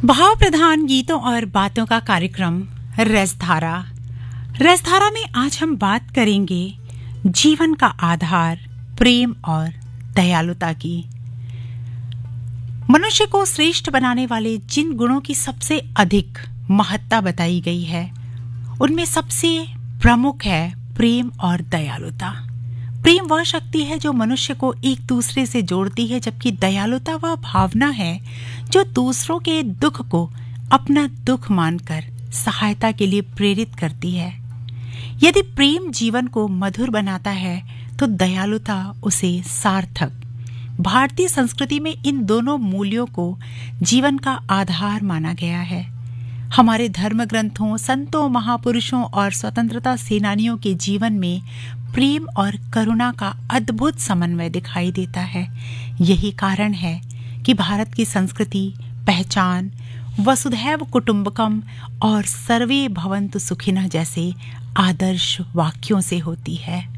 भाव प्रधान गीतों और बातों का कार्यक्रम रसधारा। रसधारा में आज हम बात करेंगे जीवन का आधार प्रेम और दयालुता की। मनुष्य को श्रेष्ठ बनाने वाले जिन गुणों की सबसे अधिक महत्ता बताई गई है, उनमें सबसे प्रमुख है प्रेम और दयालुता। प्रेम वह शक्ति है जो मनुष्य को एक दूसरे से जोड़ती है, जबकि दयालुता वह भावना है जो दूसरों के दुख को अपना दुख मानकर सहायता के लिए प्रेरित करती है। यदि प्रेम जीवन को मधुर बनाता है तो दयालुता उसे सार्थक। भारतीय संस्कृति में इन दोनों मूल्यों को जीवन का आधार माना गया है। हमारे धर्म ग्रंथों, संतों, महापुरुषों और स्वतंत्रता सेनानियों के जीवन में प्रेम और करुणा का अद्भुत समन्वय दिखाई देता है। यही कारण है कि भारत की संस्कृति पहचान वसुधैव कुटुंबकम और सर्वे भवन्तु सुखिनः जैसे आदर्श वाक्यों से होती है।